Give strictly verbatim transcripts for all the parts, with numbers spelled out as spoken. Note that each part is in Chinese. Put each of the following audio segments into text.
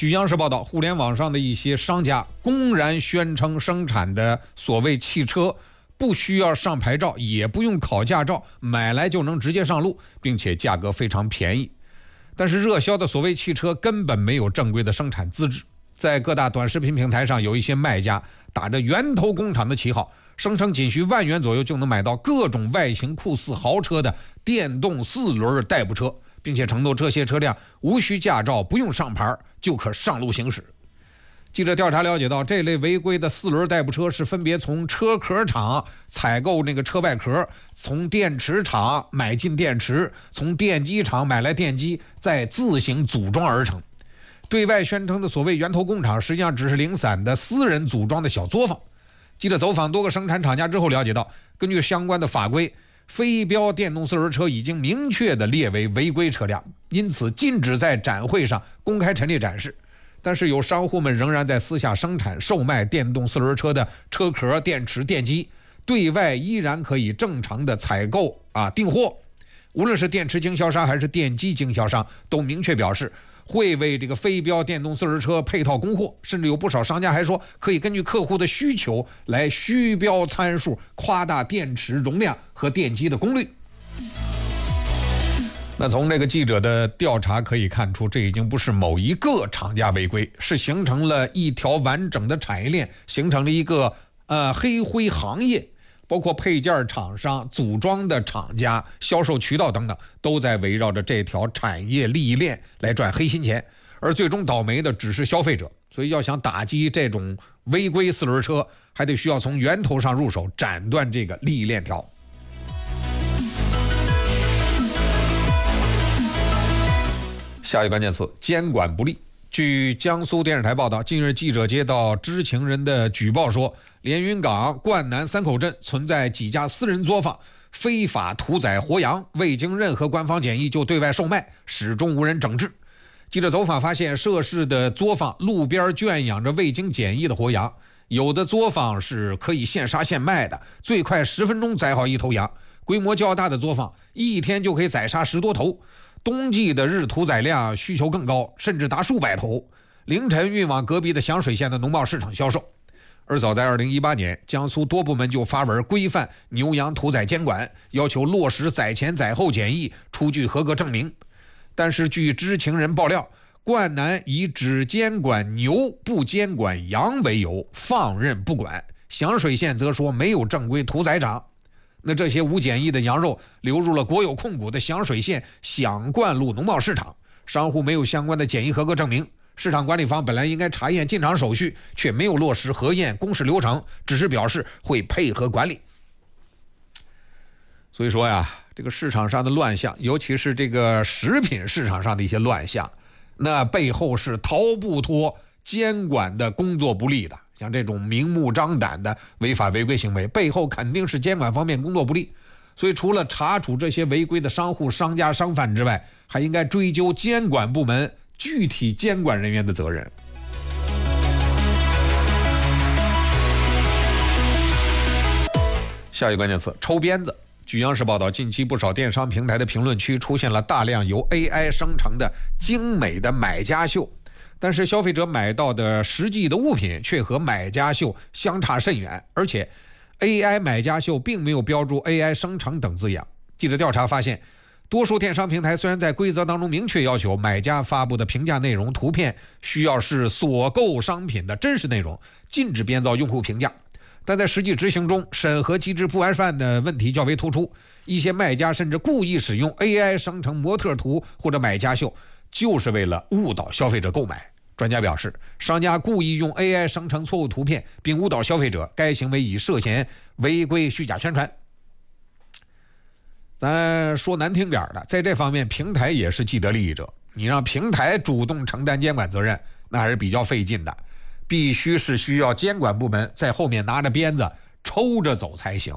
据央视报道，互联网上的一些商家公然宣称生产的所谓汽车不需要上牌照，也不用考驾照，买来就能直接上路，并且价格非常便宜。但是热销的所谓汽车根本没有正规的生产资质。在各大短视频平台上，有一些卖家打着源头工厂的旗号，声称仅需万元左右就能买到各种外形酷似豪车的电动四轮代步车，并且承诺这些车辆无需驾照，不用上牌就可上路行驶。记者调查了解到，这类违规的四轮代步车是分别从车壳厂采购那个车外壳，从电池厂买进电池，从电机厂买来电机，再自行组装而成。对外宣称的所谓源头工厂，实际上只是零散的私人组装的小作坊。记者走访多个生产厂家之后了解到，根据相关的法规，非标电动四轮车已经明确的列为违规车辆，因此禁止在展会上公开陈列展示。但是有商户们仍然在私下生产售卖电动四轮车的车壳、电池、电机，对外依然可以正常的采购啊订货。无论是电池经销商还是电机经销商，都明确表示会为这个非标电动四轮车配套供货，甚至有不少商家还说可以根据客户的需求来虚标参数，夸大电池容量和电机的功率。那从这个记者的调查可以看出，这已经不是某一个厂家违规，是形成了一条完整的产业链，形成了一个呃黑灰行业，包括配件厂商、组装的厂家、销售渠道等等，都在围绕着这条产业利益链来赚黑心钱，而最终倒霉的只是消费者。所以要想打击这种违规四轮车，还得需要从源头上入手，斩断这个利益链条。下一个关键词：监管不力。据江苏电视台报道，近日记者接到知情人的举报说，连云港、灌南三口镇存在几家私人作坊非法屠宰活羊，未经任何官方检疫就对外售卖，始终无人整治。记者走访发现，涉事的作坊路边圈养着未经检疫的活羊，有的作坊是可以现杀现卖的，最快十分钟宰好一头羊，规模较大的作坊一天就可以宰杀十多头。冬季的日屠宰量需求更高，甚至达数百头，凌晨运往隔壁的响水县的农贸市场销售。而早在二零一八年，江苏多部门就发文规范牛羊屠宰监管，要求落实宰前宰后检疫，出具合格证明。但是据知情人爆料，灌南以只监管牛不监管羊为由放任不管，响水县则说没有正规屠宰场。那这些无检疫的羊肉流入了国有控股的响水县响灌路农贸市场，商户没有相关的检疫合格证明，市场管理方本来应该查验进场手续，却没有落实核验公示流程，只是表示会配合管理。所以说呀，这个市场上的乱象，尤其是这个食品市场上的一些乱象，那背后是逃不脱监管的工作不力的。像这种明目张胆的违法违规行为，背后肯定是监管方面工作不力。所以除了查处这些违规的商户、商家、商贩之外，还应该追究监管部门具体监管人员的责任。下一个关键词：抽鞭子。据央视报道，近期不少电商平台的评论区出现了大量由 A I 生成的精美的买家秀，但是消费者买到的实际的物品却和买家秀相差甚远，而且 A I 买家秀并没有标注 A I 生成等字样。记者调查发现，多数电商平台虽然在规则当中明确要求买家发布的评价内容图片需要是所购商品的真实内容，禁止编造用户评价，但在实际执行中，审核机制不完善的问题较为突出。一些卖家甚至故意使用 A I 生成模特图或者买家秀，就是为了误导消费者购买。专家表示，商家故意用 A I 生成错误图片并误导消费者，该行为已涉嫌违规虚假宣传。咱说难听点的，在这方面平台也是既得利益者，你让平台主动承担监管责任，那还是比较费劲的，必须是需要监管部门在后面拿着鞭子抽着走才行。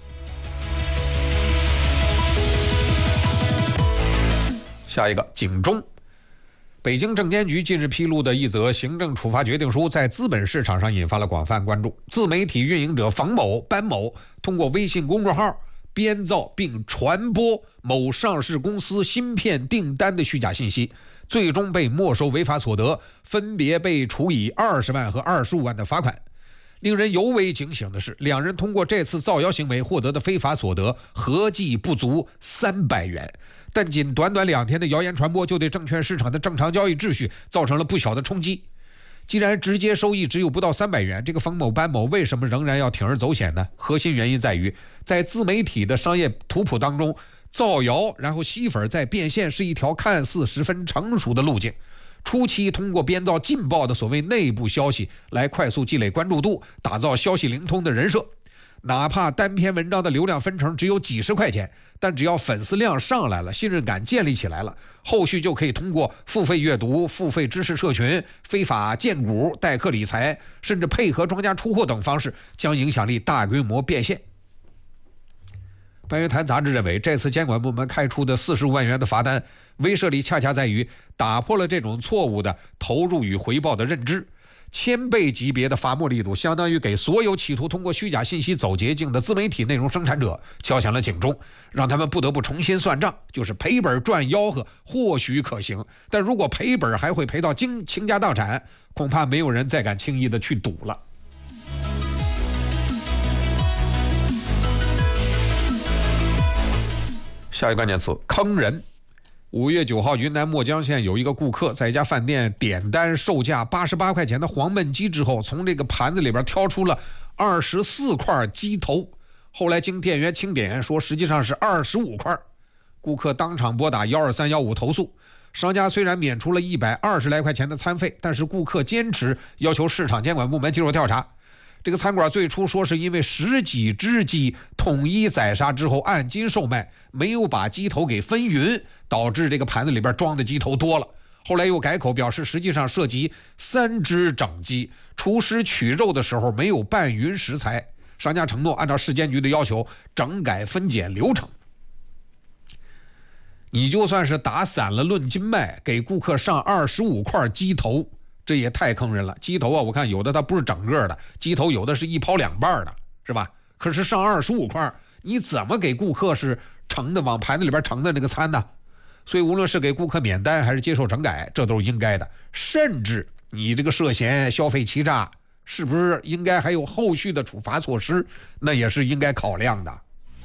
下一个，警钟。北京证监局近日披露的一则行政处罚决定书，在资本市场上引发了广泛关注。自媒体运营者冯某、班某通过微信公众号编造并传播某上市公司芯片订单的虚假信息， 最终被没收违法所得，分别被处以二十万和二十五万的罚款。令人尤为警醒的是，两人通过这次造谣行为获得的非法所得合计不足三百元，但仅短短两天的谣言传播，就对证券市场的正常交易秩序造成了不小的冲击。既然直接收益只有不到三百元，这个冯某、班某为什么仍然要铤而走险呢？核心原因在于，在自媒体的商业图谱当中，造谣然后吸粉再变现是一条看似十分成熟的路径。初期通过编造劲爆的所谓内部消息来快速积累关注度，打造消息灵通的人设，哪怕单篇文章的流量分成只有几十块钱，但只要粉丝量上来了，信任感建立起来了，后续就可以通过付费阅读、付费知识社群、非法荐股、代客理财，甚至配合庄家出货等方式，将影响力大规模变现。半月谈杂志认为，这次监管部门开出的四十五万元的罚单，威慑力恰恰在于打破了这种错误的投入与回报的认知。千倍级别的罚没力度，相当于给所有企图通过虚假信息走捷径的自媒体内容生产者敲响了警钟，让他们不得不重新算账。就是赔本赚吆喝或许可行，但如果赔本还会赔到倾倾家荡产，恐怕没有人再敢轻易的去赌了。下一个关键词，坑人。五月九号，云南墨江县有一个顾客在一家饭店点单售价八十八块钱的黄焖鸡之后，从这个盘子里边挑出了二十四块鸡头，后来经店员清点说实际上是二十五块。顾客当场拨打一二三一五投诉，商家虽然免除了一百二十来块钱的餐费，但是顾客坚持要求市场监管部门介入调查。这个餐馆最初说是因为十几只鸡统一宰杀之后按斤售卖，没有把鸡头给分匀，导致这个盘子里边装的鸡头多了。后来又改口表示，实际上涉及三只整鸡，厨师取肉的时候没有拌匀食材。商家承诺按照市监局的要求整改分拣流程。你就算是打散了论斤卖，给顾客上二十五块鸡头，这也太坑人了。鸡头啊，我看有的它不是整个的，鸡头有的是一抛两半的，是吧？可是上二十五块，你怎么给顾客是盛的往盘子里边盛的那个餐呢？所以无论是给顾客免单还是接受整改，这都是应该的。甚至你这个涉嫌消费欺诈，是不是应该还有后续的处罚措施？那也是应该考量的。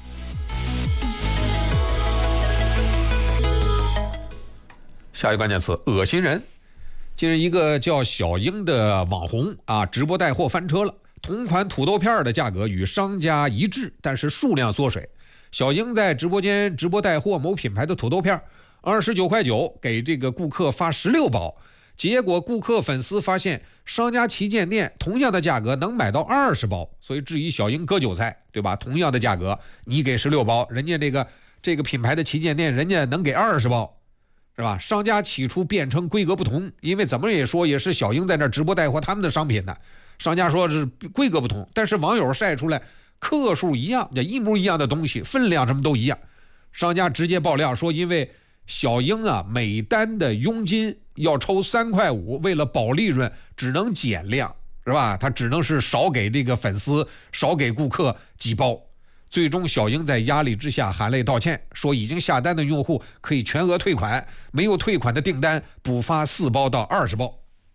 下一个关键词，恶心人。近日，一个叫小英的网红啊，直播带货翻车了。同款土豆片的价格与商家一致，但是数量缩水。小英在直播间直播带货某品牌的土豆片，二十九块九给这个顾客发十六包，结果顾客粉丝发现商家旗舰店同样的价格能买到二十包，所以质疑小英割韭菜，对吧？同样的价格，你给十六包，人家这个这个品牌的旗舰店人家能给二十包。是吧？商家起初辩称规格不同，因为怎么也说也是小英在那直播带货他们的商品的。商家说是规格不同，但是网友晒出来克数一样，一模一样的东西，分量什么都一样。商家直接爆料说，因为小英啊每单的佣金要抽三块五，为了保利润，只能减量，是吧？他只能是少给这个粉丝，少给顾客几包。最终小英在压力之下含泪道歉，说已经下单的用户可以全额退款，没有退款的订单补发四包到二十包。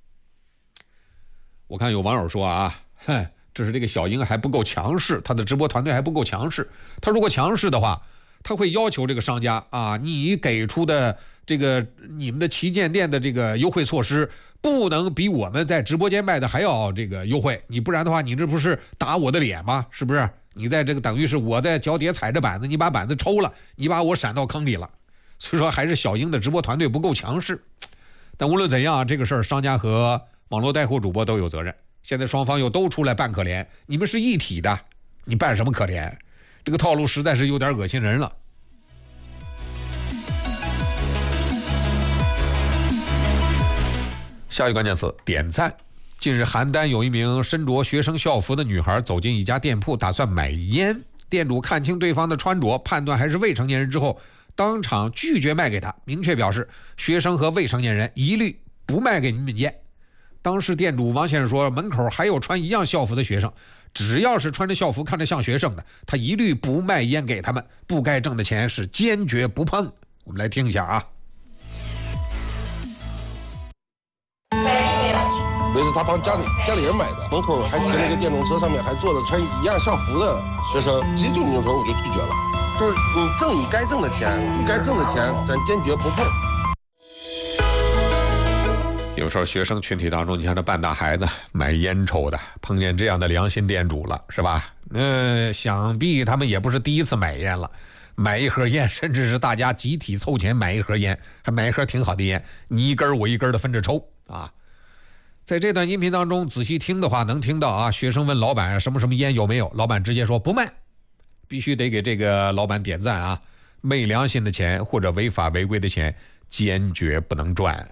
我看有网友说啊，哼，这是这个小英还不够强势，他的直播团队还不够强势。他如果强势的话，他会要求这个商家啊，你给出的这个你们的旗舰店的这个优惠措施不能比我们在直播间卖的还要这个优惠，你不然的话，你这不是打我的脸吗？是不是？你在这个等于是我在脚底踩着板子，你把板子抽了，你把我闪到坑里了。所以说还是小英的直播团队不够强势。但无论怎样，这个事儿商家和网络带货主播都有责任。现在双方又都出来扮可怜，你们是一体的，你扮什么可怜？这个套路实在是有点恶心人了。下一个关键词，点赞。近日邯郸有一名身着学生校服的女孩走进一家店铺，打算买烟。店主看清对方的穿着，判断还是未成年人之后，当场拒绝卖给他，明确表示学生和未成年人一律不卖给你们烟。当时店主王先生说，门口还有穿一样校服的学生，只要是穿着校服看着像学生的，他一律不卖烟给他们，不该挣的钱是坚决不碰。我们来听一下啊。 那是他帮家里家里人买的，门口还停了个电动车，上面还坐着穿一样校服的学生，直接就扭头我就拒绝了，就是你挣你该挣的钱，你该挣的钱咱坚决不碰。 有时候学生群体当中，你看这半大孩子买烟抽的，碰见这样的良心店主了，是吧？那想必他们也不是第一次买烟了，买一盒烟，甚至是大家集体凑钱买一盒烟，还买一盒挺好的烟，你一根我一根的分着抽啊。在这段音频当中仔细听的话，能听到啊，学生问老板什么什么烟有没有，老板直接说不卖，必须得给这个老板点赞啊！昧良心的钱或者违法违规的钱，坚决不能赚。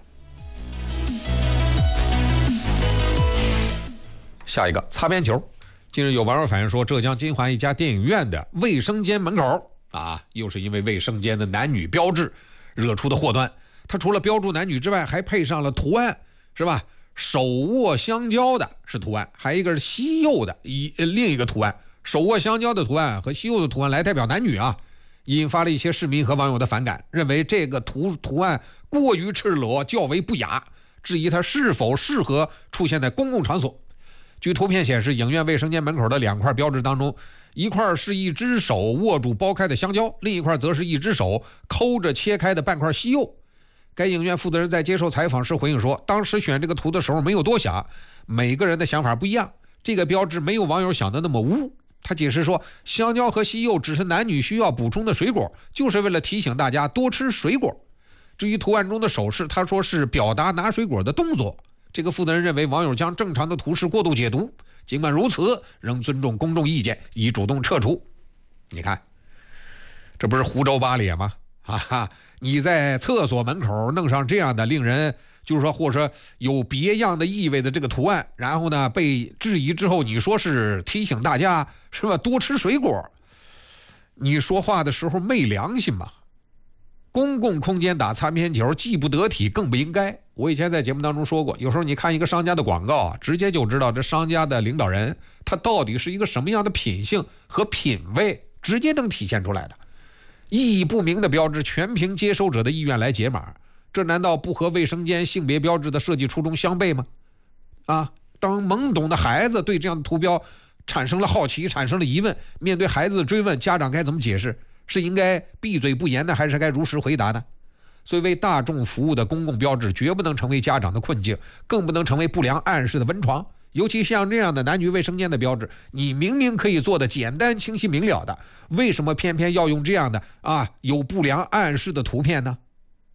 下一个擦边球，近日有网友反映说，浙江金华一家电影院的卫生间门口啊，又是因为卫生间的男女标志惹出的祸端。它除了标注男女之外，还配上了图案，是吧？手握香蕉的是图案，还有一个是西柚的一另一个图案。手握香蕉的图案和西柚的图案来代表男女啊，引发了一些市民和网友的反感，认为这个图图案过于赤裸，较为不雅，质疑它是否适合出现在公共场所。据图片显示，影院卫生间门口的两块标志当中，一块是一只手握住剥开的香蕉，另一块则是一只手抠着切开的半块西柚。该影院负责人在接受采访时回应说，当时选这个图的时候没有多想，每个人的想法不一样，这个标志没有网友想的那么污。他解释说，香蕉和西柚只是男女需要补充的水果，就是为了提醒大家多吃水果。至于图案中的手势，他说是表达拿水果的动作。这个负责人认为网友将正常的图示过度解读，尽管如此，仍尊重公众意见，已主动撤除。你看，这不是胡诌八咧吗？哈哈，你在厕所门口弄上这样的令人就是说或者说有别样的意味的这个图案，然后呢被质疑之后，你说是提醒大家是吧多吃水果，你说话的时候昧良心吗？公共空间打擦边球既不得体更不应该。我以前在节目当中说过，有时候你看一个商家的广告啊，直接就知道这商家的领导人他到底是一个什么样的品性和品味，直接能体现出来的。意义不明的标志全凭接收者的意愿来解码，这难道不和卫生间性别标志的设计初衷相悖吗？啊，当懵懂的孩子对这样的图标产生了好奇，产生了疑问，面对孩子的追问，家长该怎么解释？是应该闭嘴不言呢，还是该如实回答呢？所以为大众服务的公共标志绝不能成为家长的困境，更不能成为不良暗示的温床。尤其像这样的男女卫生间的标志，你明明可以做的简单清晰明了的，为什么偏偏要用这样的啊有不良暗示的图片呢？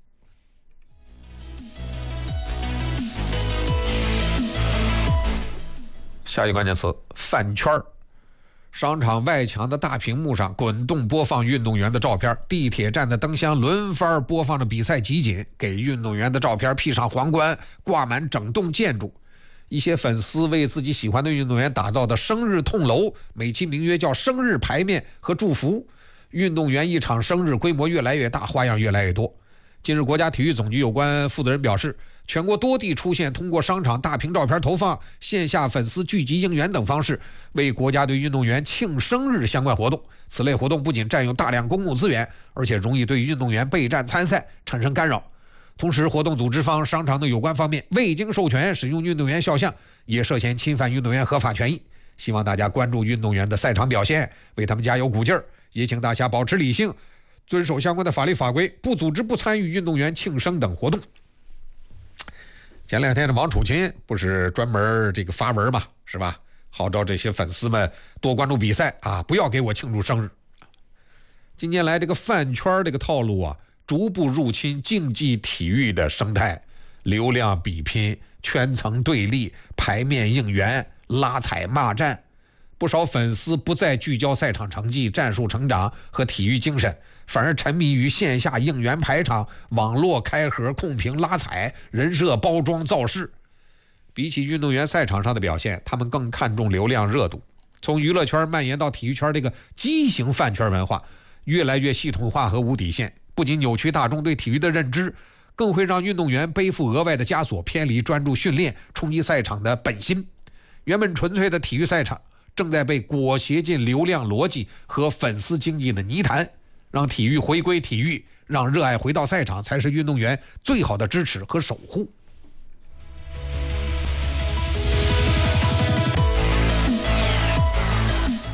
下一个关键词，饭圈儿。商场外墙的大屏幕上滚动播放运动员的照片，地铁站的灯箱轮番播放着比赛集锦，给运动员的照片披上皇冠，挂满整栋建筑。一些粉丝为自己喜欢的运动员打造的生日痛楼，美其名曰叫生日牌面和祝福。运动员一场生日规模越来越大，花样越来越多。近日，国家体育总局有关负责人表示，全国多地出现通过商场大屏照片投放、线下粉丝聚集应援等方式为国家队运动员庆生日相关活动。此类活动不仅占用大量公共资源，而且容易对运动员备战参赛产生干扰。同时，活动组织方、商场的有关方面未经授权使用运动员肖像，也涉嫌侵犯运动员合法权益。希望大家关注运动员的赛场表现，为他们加油鼓劲儿，也请大家保持理性，遵守相关的法律法规，不组织不参与运动员庆生等活动。前两天的王楚钦不是专门这个发文嘛，是吧？号召这些粉丝们多关注比赛啊，不要给我庆祝生日。近年来，这个饭圈这个套路啊，逐步入侵竞技体育的生态，流量比拼、圈层对立、牌面应援、拉踩骂战。不少粉丝不再聚焦赛场成绩、战术成长和体育精神，反而沉迷于线下应援排场、网络开盒、控评、拉踩、人设包装造势。比起运动员赛场上的表现，他们更看重流量热度。从娱乐圈蔓延到体育圈，这个畸形饭圈文化越来越系统化和无底线，不仅扭曲大众对体育的认知，更会让运动员背负额外的枷锁，偏离专注训练、冲击赛场的本心。原本纯粹的体育赛场正在被裹挟进流量逻辑和粉丝经济的泥潭，让体育回归体育，让热爱回到赛场，才是运动员最好的支持和守护。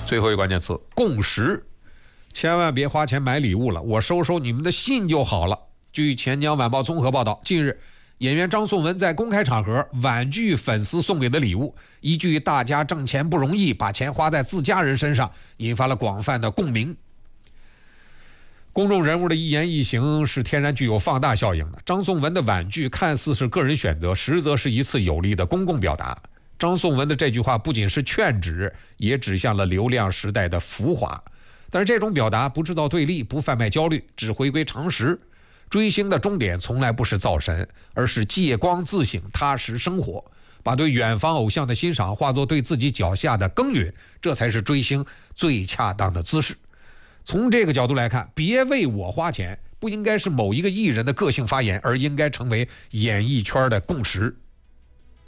最后一个关键词共识，千万别花钱买礼物了，我收收你们的信就好了。据钱江晚报综合报道，近日演员张颂文在公开场合婉拒粉丝送给的礼物，一句大家挣钱不容易，把钱花在自家人身上，引发了广泛的共鸣。公众人物的一言一行是天然具有放大效应的，张颂文的婉拒看似是个人选择，实则是一次有力的公共表达。张颂文的这句话不仅是劝止，也指向了流量时代的浮华。但是这种表达不制造对立，不贩卖焦虑，只回归常识。追星的终点从来不是造神，而是借光自省，踏实生活，把对远方偶像的欣赏化作对自己脚下的耕耘，这才是追星最恰当的姿势。从这个角度来看，别为我花钱不应该是某一个艺人的个性发言，而应该成为演艺圈的共识。